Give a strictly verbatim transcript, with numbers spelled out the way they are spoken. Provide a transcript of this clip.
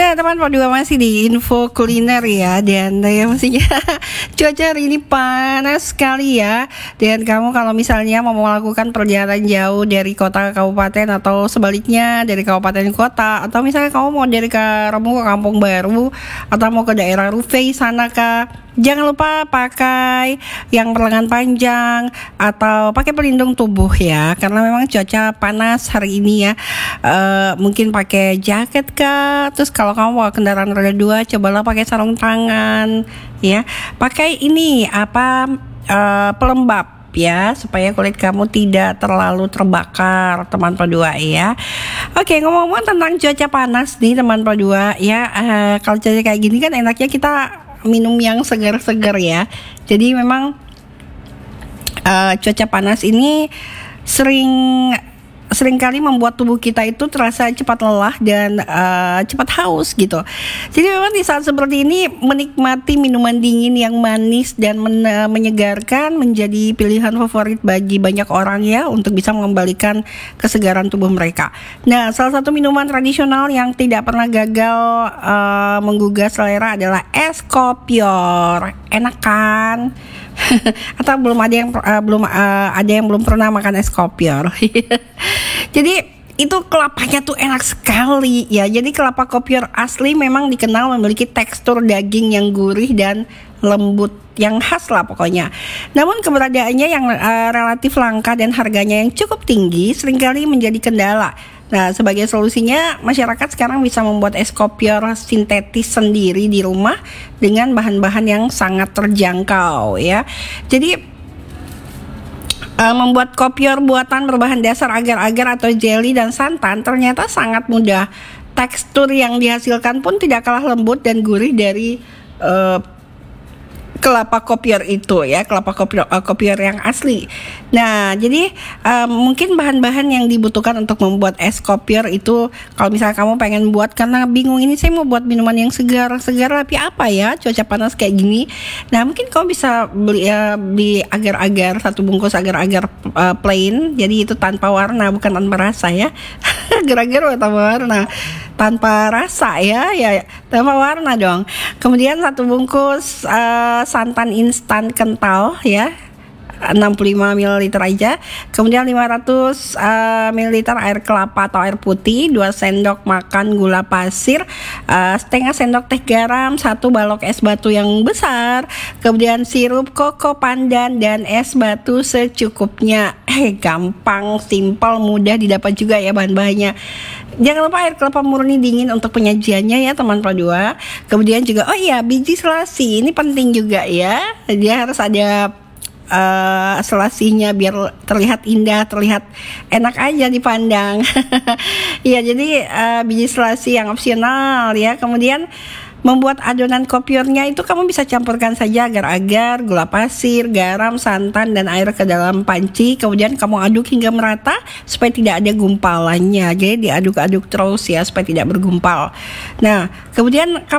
Nah teman juga masih di info kuliner ya. Dan ya maksudnya cuaca hari ini panas sekali ya. Dan kamu kalau misalnya mau melakukan perjalanan jauh dari kota ke kabupaten, atau sebaliknya dari kabupaten ke kota, atau misalnya kamu mau dari Kampung ke Kampung Baru, atau mau ke daerah Rufai sana kak, jangan lupa pakai yang berlengan panjang atau pakai pelindung tubuh ya, karena memang cuaca panas hari ini ya. Uh, mungkin pakai jaket kak. Terus kalau kamu bawa kendaraan roda dua, cobalah pakai sarung tangan ya. Pakai ini apa uh, pelembab ya, supaya kulit kamu tidak terlalu terbakar teman Pro ya. Oke, ngomong-ngomong tentang cuaca panas nih teman Pro ya, uh, kalau cuaca kayak gini kan enaknya kita minum yang segar-segar ya. Jadi memang uh, cuaca panas ini sering seringkali membuat tubuh kita itu terasa cepat lelah dan uh, cepat haus gitu. Jadi memang di saat seperti ini menikmati minuman dingin yang manis dan men- menyegarkan menjadi pilihan favorit bagi banyak orang ya, untuk bisa mengembalikan kesegaran tubuh mereka. Nah, salah satu minuman tradisional yang tidak pernah gagal uh, menggugah selera adalah es kopior. Enak kan? Atau belum ada yang uh, belum uh, ada yang belum pernah makan es kopior. Jadi itu kelapanya tuh enak sekali ya. Jadi kelapa kopior asli memang dikenal memiliki tekstur daging yang gurih dan lembut yang khas lah pokoknya. Namun keberadaannya yang uh, relatif langka dan harganya yang cukup tinggi seringkali menjadi kendala. Nah, sebagai solusinya, masyarakat sekarang bisa membuat es kopior sintetis sendiri di rumah dengan bahan-bahan yang sangat terjangkau ya. Jadi uh, membuat kopior buatan berbahan dasar agar-agar atau jelly dan santan ternyata sangat mudah. Tekstur yang dihasilkan pun tidak kalah lembut dan gurih dari uh, kelapa kopior itu ya, kelapa kopior, uh, kopior yang asli. Nah, jadi uh, mungkin bahan-bahan yang dibutuhkan untuk membuat es kopior itu, kalau misalnya kamu pengen buat karena bingung, ini saya mau buat minuman yang segar-segar tapi apa ya, cuaca panas kayak gini. Nah, mungkin kamu bisa beli uh, beli agar-agar, satu bungkus agar-agar uh, plain, jadi itu tanpa warna, bukan tanpa rasa ya. Agar-agar tanpa warna, tanpa rasa ya, ya tanpa warna dong. Kemudian satu bungkus uh, santan instan kental ya, enam puluh lima mililiter aja. Kemudian lima ratus uh, mililiter air kelapa atau air putih, dua sendok makan gula pasir, uh, setengah sendok teh garam, satu balok es batu yang besar, kemudian sirup koko pandan dan es batu secukupnya. Eh, gampang, simpel, mudah didapat juga ya bahan-bahannya. Jangan lupa air kelapa murni dingin untuk penyajiannya ya teman Pro dua. Kemudian juga, oh iya, biji selasi ini penting juga ya. Dia harus ada uh, selasinya biar terlihat indah, terlihat enak aja dipandang. Ya, jadi uh, biji selasi yang opsional ya. Kemudian membuat adonan kopiornya itu kamu bisa campurkan saja agar-agar, gula pasir, garam, santan, dan air ke dalam panci. Kemudian kamu aduk hingga merata supaya tidak ada gumpalannya. Jadi diaduk-aduk terus ya supaya tidak bergumpal. Nah, kemudian